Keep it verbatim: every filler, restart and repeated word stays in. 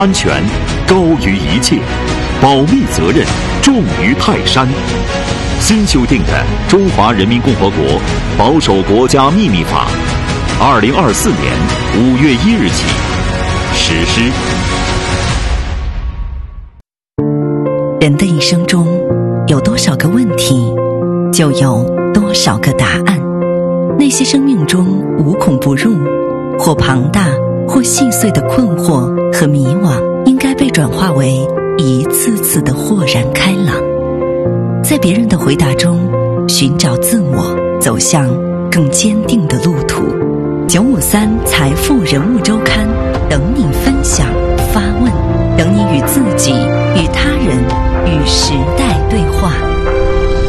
安全高于一切，保密责任重于泰山。新修订的《中华人民共和国保守国家秘密法》，二零二四年五月一日起实施。 人的一生中，有多少个问题，就有多少个答案。那些生命中无孔不入，或庞大或细碎的困惑和迷惘，应该被转化为一次次的豁然开朗。在别人的回答中寻找自我，走向更坚定的路途。九五三财富人物周刊，等你分享发问，等你与自己、与他人、与时代对话。